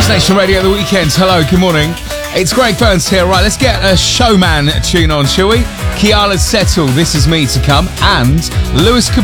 Dance Nation Radio at the weekends. Hello, good morning. It's Greg Burns here. Right, let's get a showman tune on, shall we? Kiala Settle, This Is Me to come, and Lewis